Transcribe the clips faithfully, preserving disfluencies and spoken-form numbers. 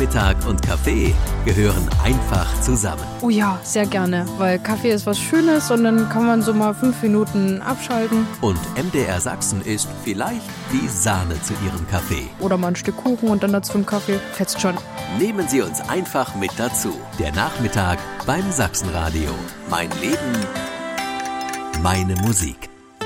Nachmittag und Kaffee gehören einfach zusammen. Oh ja, sehr gerne, weil Kaffee ist was Schönes und dann kann man so mal fünf Minuten abschalten. Und M D R Sachsen ist vielleicht wie Sahne zu Ihrem Kaffee. Oder mal ein Stück Kuchen und dann dazu einen Kaffee. Fetzt schon. Nehmen Sie uns einfach mit dazu. Der Nachmittag beim Sachsenradio. Mein Leben, meine Musik.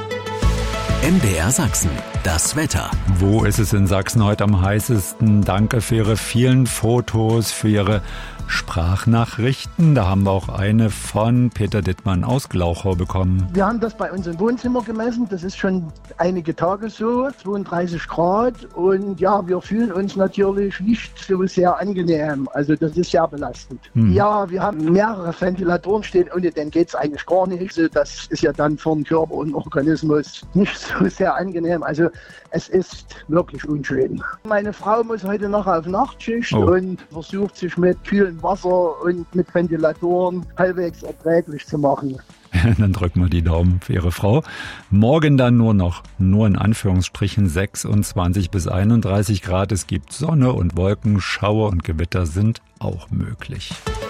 M D R Sachsen, das Wetter. Wo ist es in Sachsen heute am heißesten? Danke für Ihre vielen Fotos, für Ihre Sprachnachrichten. Da haben wir auch eine von Peter Dittmann aus Glauchau bekommen. Wir haben das bei uns im Wohnzimmer gemessen. Das ist schon einige Tage so, zweiunddreißig Grad. Und ja, wir fühlen uns natürlich nicht so sehr angenehm. Also das ist sehr belastend. Hm. Ja, wir haben mehrere Ventilatoren stehen. Ohne den geht es eigentlich gar nicht. Also das ist ja dann für den Körper und Organismus nicht so sehr angenehm. Also es ist wirklich unschön. Meine Frau muss heute noch auf Nachtschicht oh. und versucht sich mit kühlem Wasser und mit Ventilatoren halbwegs erträglich zu machen. Dann drücken wir die Daumen für Ihre Frau. Morgen dann nur noch, nur in Anführungsstrichen, sechsundzwanzig bis einunddreißig Grad. Es gibt Sonne und Wolken, Schauer und Gewitter sind auch möglich.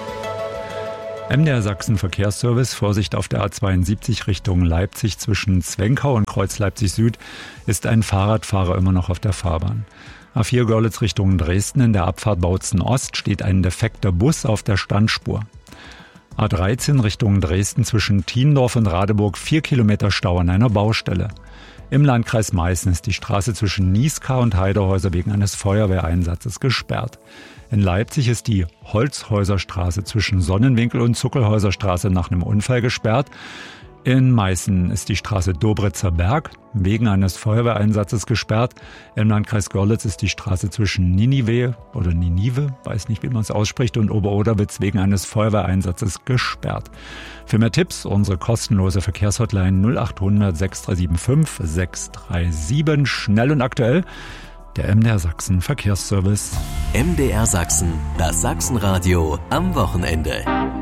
M D R Sachsen Verkehrsservice, Vorsicht auf der A zweiundsiebzig Richtung Leipzig zwischen Zwenkau und Kreuz Leipzig Süd ist ein Fahrradfahrer immer noch auf der Fahrbahn. A vier Görlitz Richtung Dresden in der Abfahrt Bautzen Ost steht ein defekter Bus auf der Standspur. A dreizehn Richtung Dresden zwischen Thiendorf und Radeburg vier Kilometer Stau an einer Baustelle. Im Landkreis Meißen ist die Straße zwischen Nieskar und Heiderhäuser wegen eines Feuerwehreinsatzes gesperrt. In Leipzig ist die Holzhäuserstraße zwischen Sonnenwinkel und Zuckelhäuserstraße nach einem Unfall gesperrt. In Meißen ist die Straße Dobritzer Berg wegen eines Feuerwehreinsatzes gesperrt. Im Landkreis Görlitz ist die Straße zwischen Ninive oder Ninive, weiß nicht, wie man es ausspricht, und Oberoderwitz wegen eines Feuerwehreinsatzes gesperrt. Für mehr Tipps unsere kostenlose Verkehrshotline null acht hundert sechs drei sieben fünf sechs drei sieben. Schnell und aktuell der M D R Sachsen Verkehrsservice. M D R Sachsen, das Sachsenradio am Wochenende.